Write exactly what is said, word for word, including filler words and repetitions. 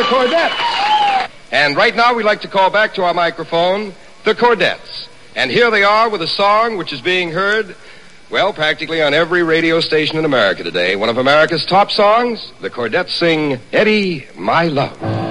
Chordettes. And right now we'd like to call back to our microphone the Chordettes. And here they are with a song which is being heard, well, practically on every radio station in America today. One of America's top songs, the Chordettes sing, Eddie, My Love.